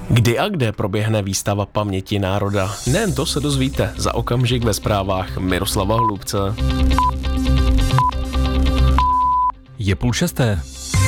Kdy a kde proběhne výstava paměti národa? Nejen to se dozvíte za okamžik ve zprávách Miroslava Holubce. Je 5:30.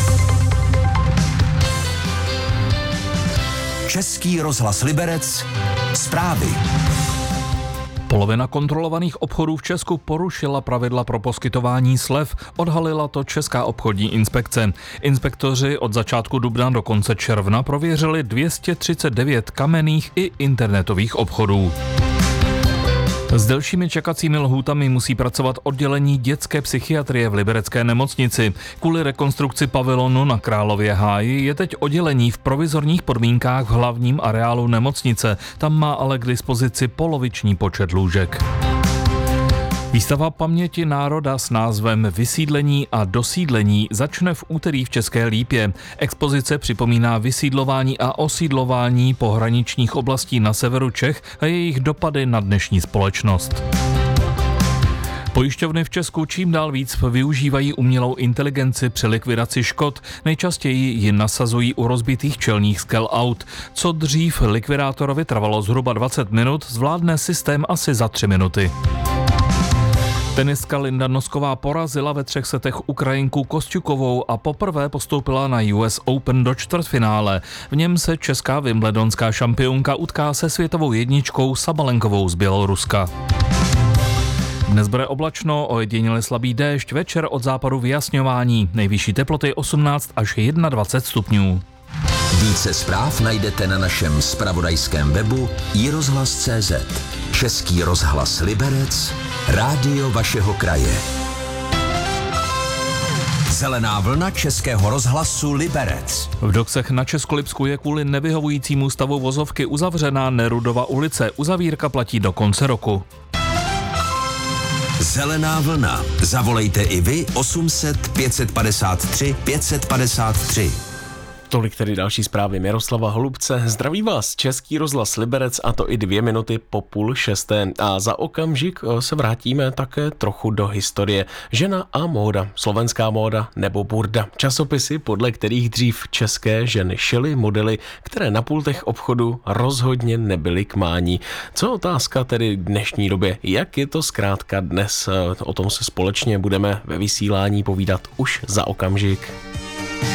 Český rozhlas Liberec. Zprávy. Polovina kontrolovaných obchodů v Česku porušila pravidla pro poskytování slev, odhalila to Česká obchodní inspekce. Inspektoři od začátku dubna do konce června prověřili 239 kamenných i internetových obchodů. S delšími čekacími lhůtami musí pracovat oddělení dětské psychiatrie v liberecké nemocnici. Kvůli rekonstrukci pavilonu na Králově háji je teď oddělení v provizorních podmínkách v hlavním areálu nemocnice. Tam má ale k dispozici poloviční počet lůžek. Výstava paměti národa s názvem Vysídlení a dosídlení začne v úterý v České Lípě. Expozice připomíná vysídlování a osídlování pohraničních oblastí na severu Čech a jejich dopady na dnešní společnost. Pojišťovny v Česku čím dál víc využívají umělou inteligenci při likvidaci škod. Nejčastěji ji nasazují u rozbitých čelních skel aut. Co dřív likvidátorovi trvalo zhruba 20 minut, zvládne systém asi za 3 minuty. Tenistka Linda Nosková porazila ve 3 setech Ukrajinku Kostjukovou a poprvé postoupila na US Open do čtvrtfinále. V něm se česká wimbledonská šampionka utká se světovou jedničkou Sabalenkovou z Běloruska. Dnes bude oblačno, ojediněle slabý déšť, večer od západu vyjasňování. Nejvyšší teploty 18 až 21 stupňů. Více zpráv najdete na našem zpravodajském webu iRozhlas.cz. Český rozhlas Liberec, rádio vašeho kraje. Zelená vlna Českého rozhlasu Liberec. V Doksech na Českolipsku je kvůli nevyhovujícímu stavu vozovky uzavřená Nerudova ulice. Uzavírka platí do konce roku. Zelená vlna. Zavolejte i vy 800 553 553. Tolik tedy další zprávy Miroslava Holubce. Zdraví vás Český rozhlas Liberec, a to i 2 minuty po 5:30. A za okamžik se vrátíme také trochu do historie. Žena a móda, slovenská móda nebo burda. Časopisy, podle kterých dřív české ženy šily modely, které na pultech obchodu rozhodně nebyly k mání. Co otázka tedy dnešní době? Jak je to zkrátka dnes? O tom se společně budeme ve vysílání povídat už za okamžik.